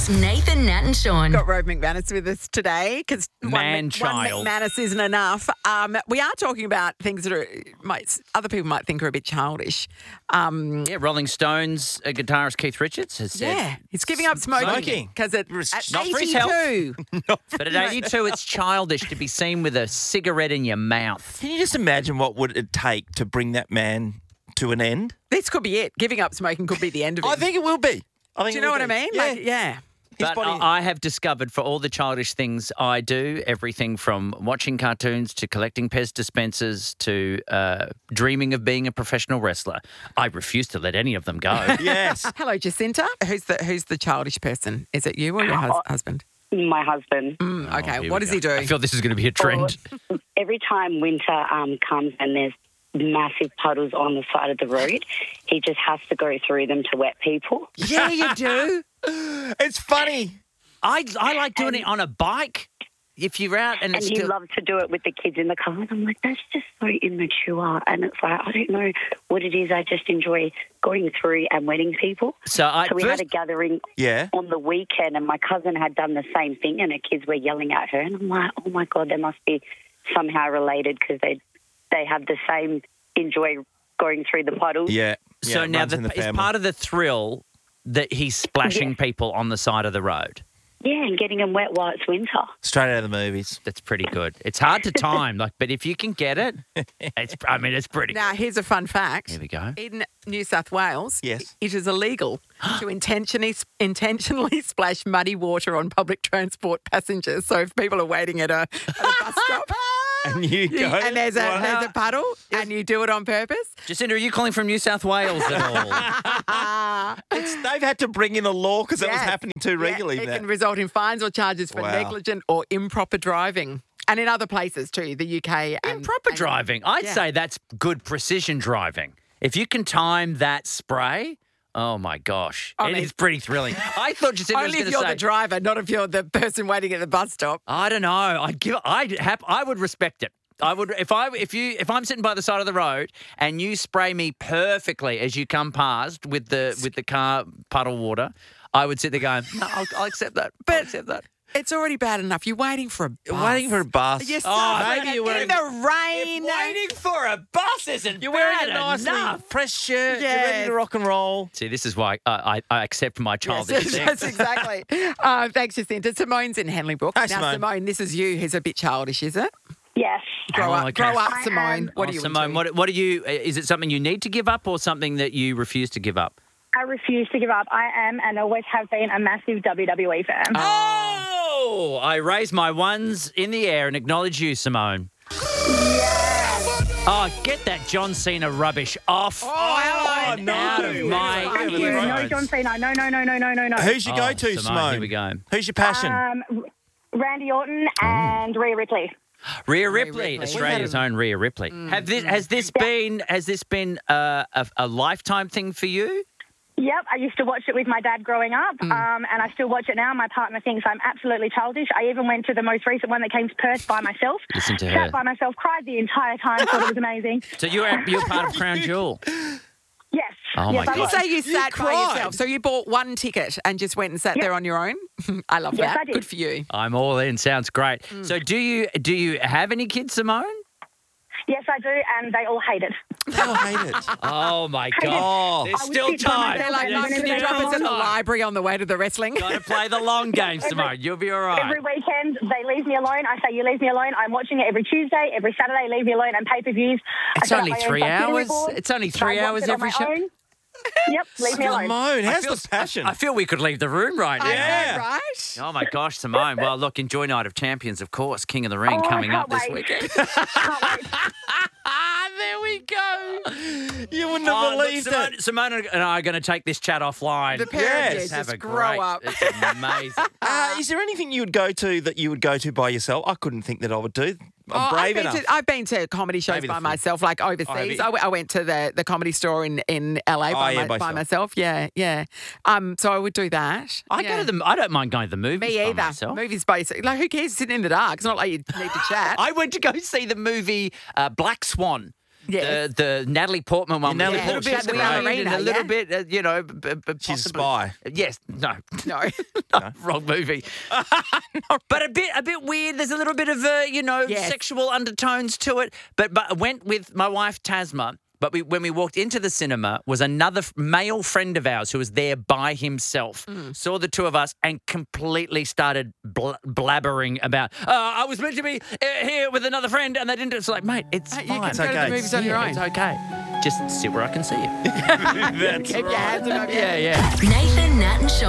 It's Nathan, Nat and Sean. Got Rove McManus with us today because one Man-child. McManus isn't enough. We are talking about things that other people might think are a bit childish. Yeah, Rolling Stones guitarist Keith Richards has said. He's giving up smoking because at Not for his health. 82. But at 82, it's childish to be seen with a cigarette in your mouth. Can you just imagine what would it take to bring that man to an end? This could be it. Giving up smoking could be the end of it. I think it will be. Do you know what I mean? Yeah. His But body- I have discovered for all the childish things I do, everything from watching cartoons to collecting Pez dispensers to dreaming of being a professional wrestler, I refuse to let any of them go. Yes. Hello, Jacinta. Who's the childish person? Is it you or your husband? My husband. Okay. Here What we does go. he do? I feel this is going to be a trend. Every time winter comes and there's massive puddles on the side of the road, he just has to go through them to wet people. Yeah, you do. It's funny. I like doing it on a bike. If you're out and And it's he still... loves to do it with the kids in the car. And I'm like, that's just so immature. And it's like, I don't know what it is. I just enjoy going through and wetting people. So we had a gathering Yeah. on the weekend and my cousin had done the same thing and her kids were yelling at her. And I'm like, oh, my God, they must be somehow related because they have the same enjoy going through the puddles. Yeah. So it now runs in the it's family. part of the thrill that he's splashing people on the side of the road. Yeah, and getting them wet while it's winter. Straight out of the movies. That's pretty good. It's hard to time, but if you can get it, it's pretty Now, good. here's a fun fact. Here we go. In New South Wales, Yes. it is illegal to intentionally splash muddy water on public transport passengers. So if people are waiting at a bus stop And you go. and there's a puddle and you do it on purpose, Jacinda, are you calling from New South Wales at all? They've had to bring in a law because that was Yes. happening too regularly. it that. can result in fines or charges for Wow. negligent or improper driving. And in other places too, the UK. And Improper and- driving. I'd yeah. say that's good precision driving. If you can time that spray, oh my gosh, I it mean- is pretty thrilling. I thought Jacinda was Only going if to you're say, the driver, not if you're the person waiting at the bus stop. I don't know. I would respect it. I would if I'm sitting by the side of the road and you spray me perfectly as you come past with the car puddle water, I would sit there going, no, I'll accept that. I'll accept that. It's already bad enough. You're waiting for a bus. You're waiting for a bus. Yes, maybe you're wearing. in the rain. Waiting for a bus isn't You're wearing a bad nicely enough. pressed shirt. You're Yes. ready to rock and roll. See, this is why I accept my childish things. Yes, exactly. Thanks, Jacinta. Simone's in Henley Brook. Hi, Now, Simone. this is you who's a bit childish, is it? Yes. Grow up, okay. grow up, I Simone. am. What are you Simone, into? what do you? Is it something you need to give up or something that you refuse to give up? I refuse to give up. I am and always have been a massive WWE fan. Oh, I raise my ones in the air and acknowledge you, Simone. Oh, get that John Cena rubbish off. Oh, no. Out of my Thank you. earphones. No John Cena. No. Who's your go-to, Simone, Simone? here we go. Who's your passion? Randy Orton and Rhea Ripley. Rhea Ripley, Ripley. Australia's own Rhea Ripley. Has this been a lifetime thing for you? Yep, I used to watch it with my dad growing up, and I still watch it now. My partner thinks I'm absolutely childish. I even went to the most recent one that came to Perth by myself. Listen to her. Sat by myself, cried the entire time, thought it was amazing. So you're part of Crown Jewel. Yes. Oh, yes, my I God. was. So you sat by cried. yourself. So you bought one ticket and just went and sat there on your own? I love Yes, that. I did. Good for you. I'm all in. Sounds great. So do you have any kids, Simone? Yes, I do, and they all hate it. They'll hate it. Oh my God! There's I would still sit by time. They're like, Yeah, Mum, can you there's drop us still at the time. library on the way to the wrestling? Got to play the long game, Simone. You'll be all right. Every weekend, they leave me alone. I say, you leave me alone. I'm watching it every Tuesday, every Saturday, leave me alone, and pay-per-views. I It's set up only my own 3 subsidiary hours. board. It's only I 3 watch hours it on every my show. own. Yep, leave me alone. Simone, how's feel- the passion? I feel we could leave the room right now. Yeah. Right? Oh my gosh, Simone. Well, look, enjoy Night of Champions, of course. King of the Ring Oh, I coming up can't this wait. weekend. Can't wait. There we go. You wouldn't have believed it. Simone and I are going to take this chat offline. The pair of you Yes. Have just a grow great. up. It's amazing. Is there anything you would go to by yourself? I couldn't think that I would do. I'm I've brave been enough. I've been to comedy shows Maybe the by film. myself, like have overseas. you? I went to the comedy store in LA by by yourself. myself. Yeah. So I would do that. I don't mind going to the movies Me by either. myself. Movies basically. Like, who cares sitting in the dark? It's not like you need to chat. I went to go see the movie Black Swan Yes. The Natalie Portman one. Natalie was a little Portman, bit she's weird great. and a little Yeah. bit, She's a possibly- spy. Yes, no, No. wrong movie. But a bit weird. There's a little bit of Yes. sexual undertones to it. But I went with my wife Tasma. But when we walked into the cinema, was another male friend of ours who was there by himself. Saw the two of us and completely started blabbering about. I was meant to be here with another friend, and they didn't. It's like, mate, it's You fine. can go to the okay. movies on your own. It's okay. Just sit where I can see you. That's Keep your hands above your Yeah. Nathan, Nat and Sean.